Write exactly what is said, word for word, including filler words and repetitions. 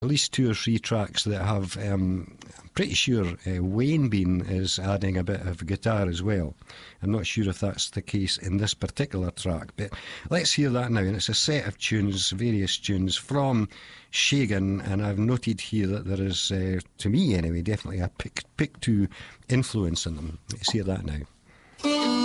at least two or three tracks that have, um, I'm pretty sure uh, Wayne Bean is adding a bit of guitar as well. I'm not sure if that's the case in this particular track, but let's hear that now. And it's a set of tunes, various tunes from Shagan, and I've noted here that there is, uh, to me anyway, definitely a pick, pick two influence in them. Let's hear that now.